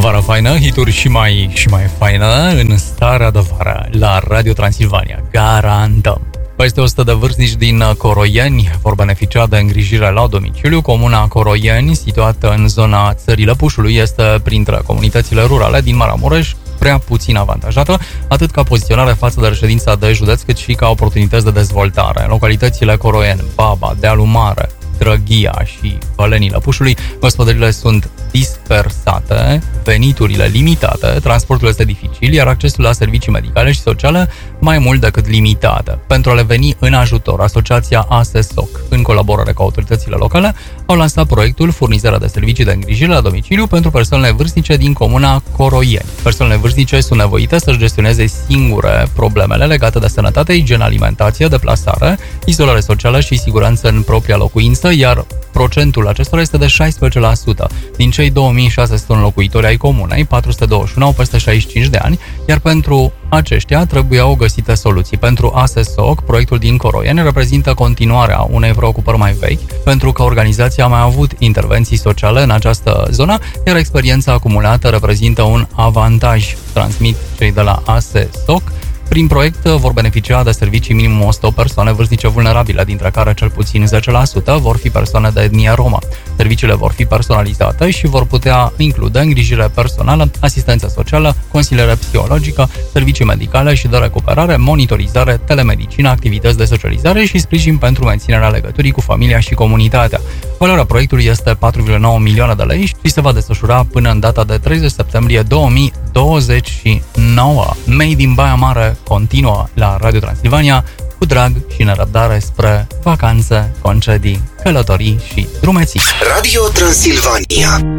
Vară faină, hituri și mai faină în starea de vară la Radio Transilvania. Garantăm! Peste 100 de vârstnici din Coroieni vor beneficia de îngrijire la domiciliu. Comuna Coroieni, situată în zona țării Lăpușului, este printre comunitățile rurale din Maramureș prea puțin avantajată, atât ca poziționare față de reședința de județ, cât și ca oportunități de dezvoltare. În localitățile Coroieni, Baba, Dealul Mare, Drăghia și Vălenii Lăpușului, gospodările sunt dispersate, veniturile limitate, transportul este dificil, iar accesul la servicii medicale și sociale mai mult decât limitate. Pentru a le veni în ajutor, Asociația ASESOC, în colaborare cu autoritățile locale, au lansat proiectul Furnizarea de servicii de îngrijire la domiciliu pentru persoanele vârstnice din comuna Coroieni. Persoanele vârstnice sunt nevoite să-și gestioneze singure problemele legate de sănătate, igienă, alimentație, deplasare, izolare socială și siguranță în propria locuință, iar procentul acestora este de 16%. Din cei 2600 locuitori ai comunei, 421 au peste 65 de ani, iar pentru aceștia trebuiau găsite soluții. Pentru ASESOC, proiectul din Coroieni reprezintă continuarea unei preocupări mai vechi, pentru că organizația a mai avut intervenții sociale în această zonă, iar experiența acumulată reprezintă un avantaj, transmit cei de la ASESOC. Prin proiect vor beneficia de servicii minimum 100 persoane vârstnice vulnerabile, dintre care cel puțin 10% vor fi persoane de etnie romă. Serviciile vor fi personalizate și vor putea include îngrijire personală, asistență socială, consiliere psihologică, servicii medicale și de recuperare, monitorizare, telemedicină, activități de socializare și sprijin pentru menținerea legăturii cu familia și comunitatea. Valoarea proiectului este 4,9 milioane de lei și se va desfășura până în data de 30 septembrie 2029. Made in Baia Mare continuă la Radio Transilvania cu drag și nerăbdare spre vacanțe, concedii, călătorii și drumeții. Radio Transilvania.